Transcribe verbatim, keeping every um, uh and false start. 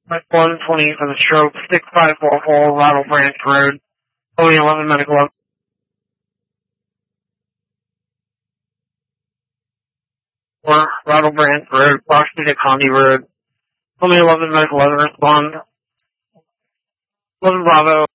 one twenty for the stroke, six five four four, Rattle Branch Road, only eleven medical. Or Rattle Branch Road, Boston to Condi Road, only eleven medical, respond. eleven Bravo.